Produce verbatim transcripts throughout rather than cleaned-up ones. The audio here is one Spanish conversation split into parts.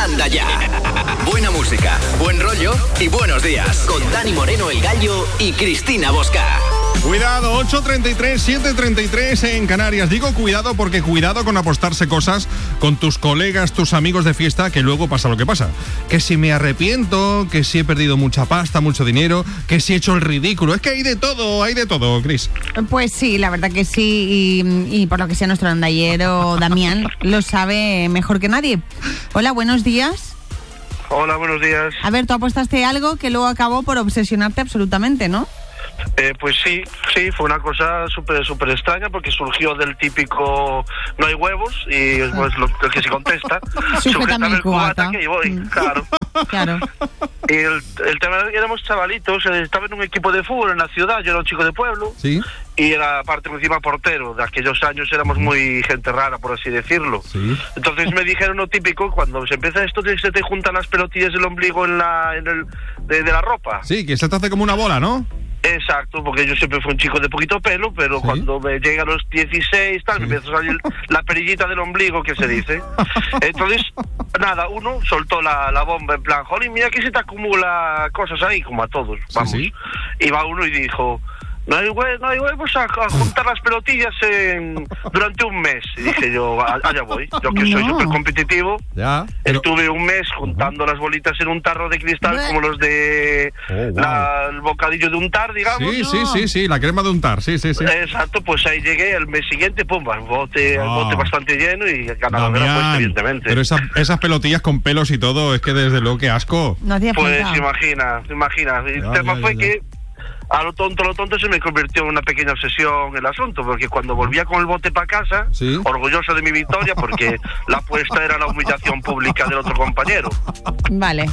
Anda ya. Buena música, buen rollo y buenos días. Con Dani Moreno, El Gallo y Cristina Bosca. Cuidado, ocho treinta y tres, siete treinta y tres en Canarias. Digo cuidado porque cuidado con apostarse cosas con tus colegas, tus amigos de fiesta, que luego pasa lo que pasa. Que si me arrepiento, que si he perdido mucha pasta, mucho dinero, que si he hecho el ridículo. Es que hay de todo, hay de todo, Cris. Pues sí, la verdad que sí. Y, y por lo que sea, nuestro andallero Damián lo sabe mejor que nadie. Hola, buenos días. Hola, buenos días. A ver, tú apostaste algo que luego acabó por obsesionarte absolutamente, ¿no? Eh, pues sí, sí, fue una cosa súper súper extraña porque surgió del típico no hay huevos y es pues, lo, el que se contesta. Sujétame el cubata cubata. que voy, Mm. claro. Claro. Y el, el tema era que éramos chavalitos, estaba en un equipo de fútbol en la ciudad, yo era un chico de pueblo. Sí. Y era aparte encima portero, de aquellos años éramos muy gente rara, por así decirlo. Sí. Entonces me dijeron lo típico, cuando se empieza esto que se te juntan las pelotillas del ombligo en la en el de, de la ropa. Sí, que se te hace como una bola, ¿no? Exacto, porque yo siempre fui un chico de poquito pelo, pero ¿Sí? cuando me llega a los dieciséis, tal, Sí. me empieza a salir la perillita del ombligo, que se dice. Entonces, nada, uno soltó la, la bomba en plan, jolín, mira que se te acumula cosas ahí, como a todos, vamos. Sí, sí. Y va uno y dijo, no hay huevos, no hay huevos a, a juntar las pelotillas en, durante un mes. Y dije yo, "A- allá voy, yo que soy No. súper competitivo. Ya. Pero... Estuve un mes juntando las bolitas en un tarro de cristal, Bleh. como los de Oh, wow. la- el bocadillo de untar, digamos. Sí, sí, sí, sí, la crema de untar, sí, sí, sí. Exacto, pues ahí llegué el mes siguiente, pum, al bote, al Ah. bote bastante lleno y ganador era Damián, pues, evidentemente. pero esas, esas pelotillas con pelos y todo, es que desde luego que asco. No hacía Pues falta. imagina, imagina. El Ya, tema ya, fue ya. que a lo tonto, a lo tonto se me convirtió en una pequeña obsesión el asunto, porque cuando volvía con el bote para casa, Sí. orgulloso de mi victoria, porque la apuesta era la humillación pública del otro compañero. Vale.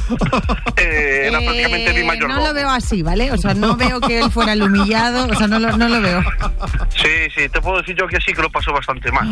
Eh, era Eh, prácticamente mi mayor no robo. lo veo así, ¿vale? O sea, no veo que él fuera el humillado, o sea, no lo, no lo veo. Sí, sí, te puedo decir yo que sí, que lo pasó bastante mal.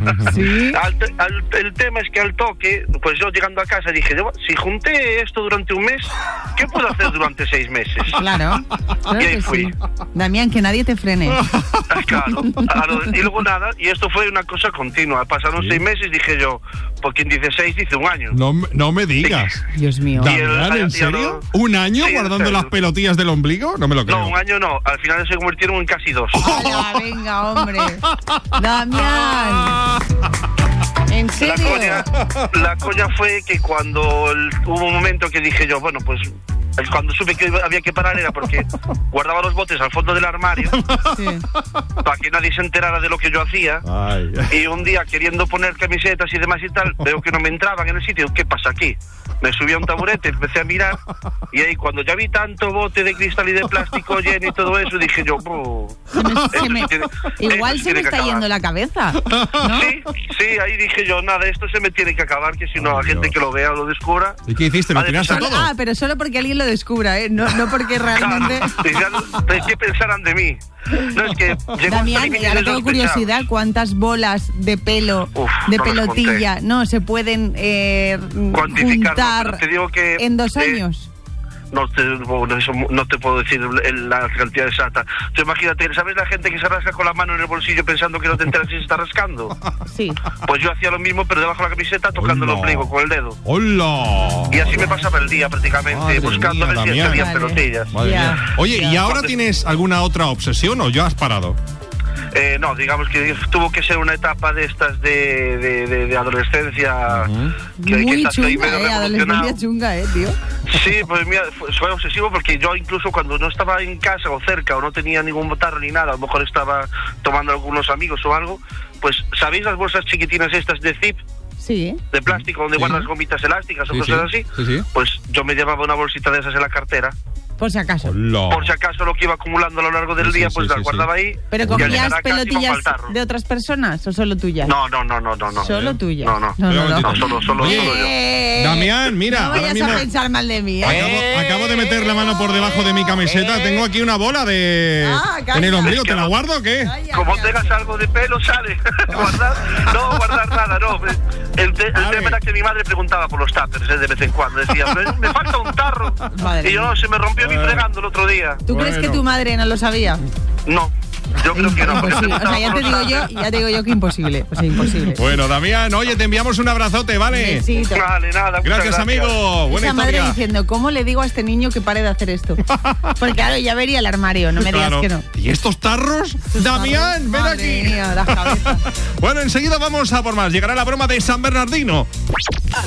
Sí. Al te- al- el tema es que al toque, pues yo llegando a casa dije, yo, si junté esto durante un mes, ¿qué puedo hacer durante seis meses? Claro. Claro Y ahí que fui. sí. Damián, que nadie te frene. Claro, claro, y luego nada, y esto fue una cosa continua. Pasaron Sí. seis meses, dije yo, pues quien dice seis dice un año. No, me- no me digas. Dios mío. Y el- Damián, y ¿en el- serio? ¿Un año Sí, en guardando serio. las pelotillas del ombligo? No me lo creo. No, un año no, al final se convirtieron en casi dos. Hola, venga, hombre. Damián. ¿En La serio? coña, la coña fue que cuando el- hubo un momento que dije yo, bueno, pues el- cuando supe que había que parar era porque guardaba los botes al fondo del armario Sí. para que nadie se enterara de lo que yo hacía. Ay. Y un día, queriendo poner camisetas y demás y tal, veo que no me entraban en el sitio. ¿Qué pasa aquí? Me subí a un taburete, empecé a mirar, y ahí cuando ya vi tanto bote de cristal y de plástico lleno y todo eso, dije yo, "Buh, Se me- se esto me- se tiene- igual esto se me tiene que está acabar". yendo la cabeza, ¿no? Sí, sí, ahí dije yo, nada, esto se me tiene que acabar, que si no, Ay, la gente Dios. que lo vea o lo descubra... ¿Y qué hiciste? ¿Lo Ha de tiraste pensar- todo? Ah, pero solo porque alguien lo descubra, ¿eh? No, no porque realmente... Claro, digan, ¿qué pensarán de mí? No, es que llegó hasta Damián, y límites ahora de tengo sospechar. curiosidad, ¿cuántas bolas de pelo, Uf, de no las pelotilla, no, se pueden eh, Cuantificar, juntar no, pero te digo que, en dos eh, años? No te, bueno, eso no te puedo decir el- la cantidad exacta. Tú imagínate, ¿sabes la gente que se rasca con la mano en el bolsillo pensando que no te enteras si se está rascando? Sí. Pues yo hacía lo mismo, pero debajo de la camiseta tocando Hola. el ombligo con el dedo. ¡Hola! Y así me pasaba el día prácticamente, Madre buscando mía, a ver si Damián. salían Vale. pelotillas. Madre Ya. mía. Oye, ¿y Ya. ahora Entonces- tienes alguna otra obsesión o ya has parado? Eh, no, digamos que tuvo que ser una etapa de estas de, de, de, de adolescencia. que, que Muy estás ahí chunga, medio ¿eh? revolucionado. Adolescencia chunga, ¿eh, tío? Sí, pues mira, fue, fue obsesivo porque yo incluso cuando no estaba en casa o cerca o no tenía ningún botarro ni nada, a lo mejor estaba tomando algunos amigos o algo, pues ¿sabéis las bolsas chiquitinas estas de zip, Sí. de plástico, donde Sí. guardas gomitas elásticas o Sí, cosas sí. así? Sí, sí. Pues yo me llevaba una bolsita de esas en la cartera, Por si acaso. ¡Hola! por si acaso lo que iba acumulando a lo largo del Sí, sí, día, sí, pues sí, las guardaba sí. ahí. ¿Pero y al cogías llegar a casa iba pelotillas pa'l tarro. de otras personas o solo tuyas? No, no, no, no, no, no. Solo tuyas. No, no. No, no, no. No, solo, solo, Oye, solo yo. Eh, Damián, mira, No ahora vayas mismo- a pensar mal de mí, ¿eh? Acabo, acabo de meter la mano por debajo de mi camiseta. Tengo aquí una bola de Ah, calla. en el ombligo. Es que ¿Te la no- guardo o qué? Ay, ay, Como ay. tengas algo de pelo, sale. guardar, no, guardar nada, no. El, te- el Vale. tema era que mi madre preguntaba por los tuppers eh, de vez en cuando. Decía, "Pero me falta un tarro". Madre y yo, mía. no, se me rompió mi fregando el otro día. ¿Tú crees que Bueno. tu madre no lo sabía? No. Yo creo que no. porque Imposible. te O sea, ya te digo yo, ya te digo yo que imposible. O sea, imposible. Bueno, Damián, oye, te enviamos un abrazote, ¿vale? Besito. Vale, nada. muchas Gracias, amigo. Buena Esa madre historia. diciendo, ¿cómo le digo a este niño que pare de hacer esto? Porque claro, ya vería el armario, no me digas Claro. que no. ¿Y estos tarros? Damián, ven Madre aquí. mía, las cabezas. Bueno, enseguida vamos a por más. Llegará la broma de San Bernardino.